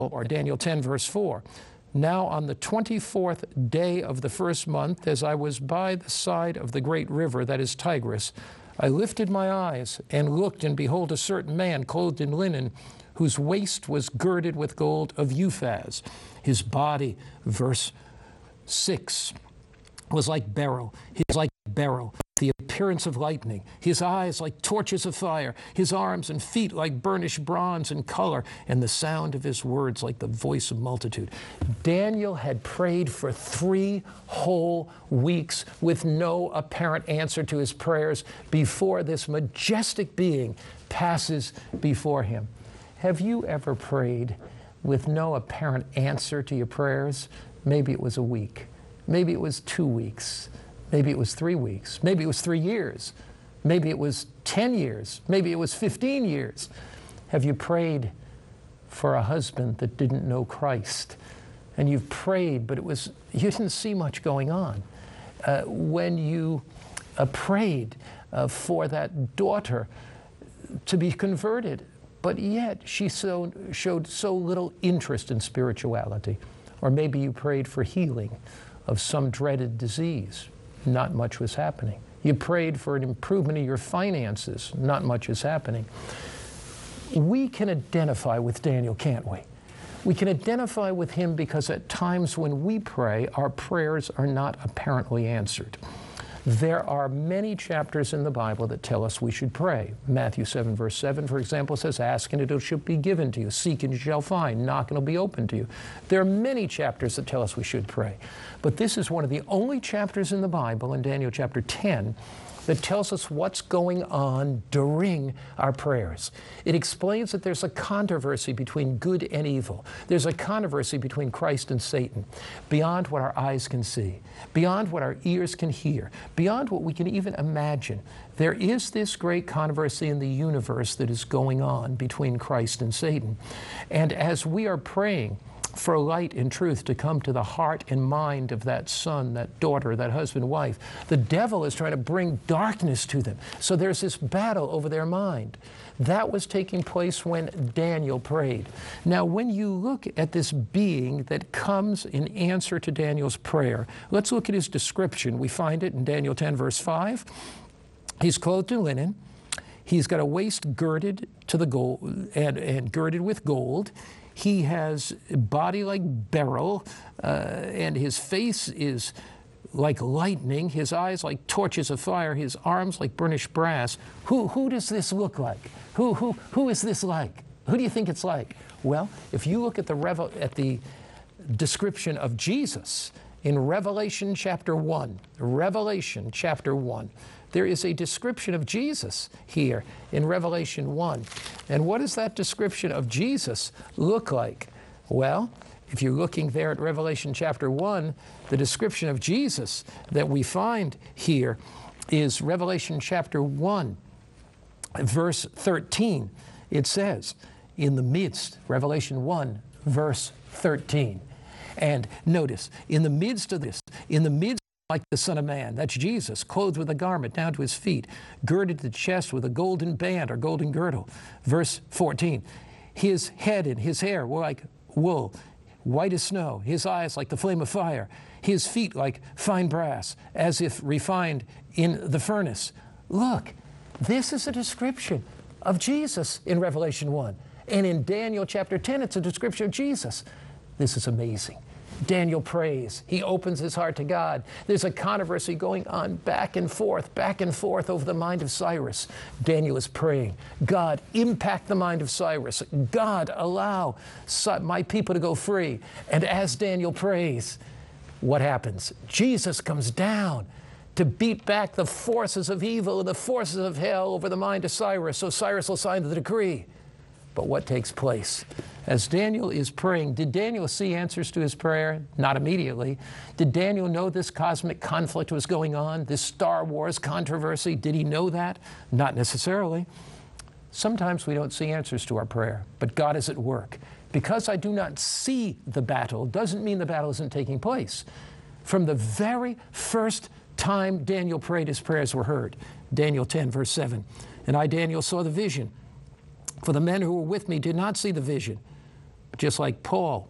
or Daniel 10, verse 4. Now on the 24th day of the first month, as I was by the side of the great river, that is Tigris, I lifted my eyes and looked, and behold, a certain man clothed in linen, whose waist was girded with gold of Uphaz. His body, verse 6, was like beryl. He was like beryl, the appearance of lightning. His eyes like torches of fire. His arms and feet like burnished bronze in color, and the sound of his words like the voice of multitude. Daniel had prayed for 3 whole weeks with no apparent answer to his prayers before this majestic being passes before him. Have you ever prayed with no apparent answer to your prayers? Maybe it was a week. Maybe it was 2 weeks. Maybe it was 3 weeks. Maybe it was 3 years. Maybe it was 10 years. Maybe it was 15 years. Have you prayed for a husband that didn't know Christ? And you've prayed, but you didn't see much going on. When you prayed for that daughter to be converted, but yet she showed so little interest in spirituality. Or maybe you prayed for healing of some dreaded disease. Not much was happening. You prayed for an improvement in your finances. Not much is happening. We can identify with Daniel, can't we? We can identify with him because at times when we pray, our prayers are not apparently answered. There are many chapters in the Bible that tell us we should pray. Matthew 7, verse 7, for example, says, ask and it shall be given to you. Seek and you shall find. Knock and it will be open to you. There are many chapters that tell us we should pray. But this is one of the only chapters in the Bible, in Daniel chapter 10, that tells us what's going on during our prayers. It explains that there's a controversy between good and evil. There's a controversy between Christ and Satan, beyond what our eyes can see, beyond what our ears can hear, beyond what we can even imagine. There is this great controversy in the universe that is going on between Christ and Satan. And as we are praying for light and truth to come to the heart and mind of that son, that daughter, that husband, wife, the devil is trying to bring darkness to them. So there's this battle over their mind. That was taking place when Daniel prayed. Now, when you look at this being that comes in answer to Daniel's prayer, let's look at his description. We find it in Daniel 10, verse 5. He's clothed in linen. He's got a waist girded to the gold and girded with gold. He has a body like beryl, and his face is like lightning, his eyes like torches of fire, his arms like burnished brass. Who does this look like? Who is this like? Who do you think it's like? Well, if you look at the description of Jesus in Revelation chapter 1, there is a description of Jesus here in Revelation 1. And what does that description of Jesus look like? Well, if you're looking there at Revelation chapter 1, the description of Jesus that we find here is Revelation chapter 1, verse 13. It says, in the midst, Revelation 1, verse 13. And notice, in the midst of this, like the Son of Man, that's Jesus, clothed with a garment down to his feet, girded to the chest with a golden band or golden girdle. Verse 14, his head and his hair were like wool, white as snow, his eyes like the flame of fire, his feet like fine brass, as if refined in the furnace. Look, this is a description of Jesus in Revelation 1. And in Daniel chapter 10, it's a description of Jesus. This is amazing. Daniel prays. He opens his heart to God. There's a controversy going on back and forth over the mind of Cyrus. Daniel is praying, God, impact the mind of Cyrus. God, allow my people to go free. And as Daniel prays, what happens? Jesus comes down to beat back the forces of evil and the forces of hell over the mind of Cyrus, so Cyrus will sign the decree. But what takes place? As Daniel is praying, did Daniel see answers to his prayer? Not immediately. Did Daniel know this cosmic conflict was going on, this Star Wars controversy? Did he know that? Not necessarily. Sometimes we don't see answers to our prayer, but God is at work. Because I do not see the battle doesn't mean the battle isn't taking place. From the very first time Daniel prayed, his prayers were heard. Daniel 10, verse 7. And I, Daniel, saw the vision. For the men who were with me did not see the vision, just like Paul.